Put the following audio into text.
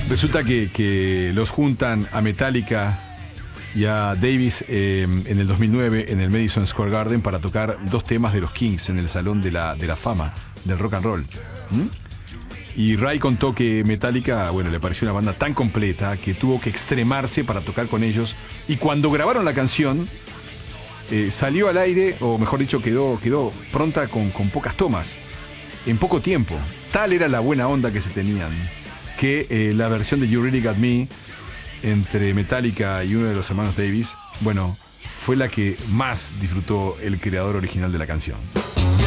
Resulta que los juntan a Metallica y a Davis en el 2009 en el Madison Square Garden para tocar 2 temas de los Kings en el Salón de la Fama del Rock and Roll. Y Ray contó que Metallica, bueno, le pareció una banda tan completa que tuvo que extremarse para tocar con ellos. Y cuando grabaron la canción, salió al aire, o mejor dicho, quedó pronta con pocas tomas, en poco tiempo. Tal era la buena onda que se tenían, que la versión de You Really Got Me entre Metallica y uno de los hermanos Davis, bueno, fue la que más disfrutó el creador original de la canción.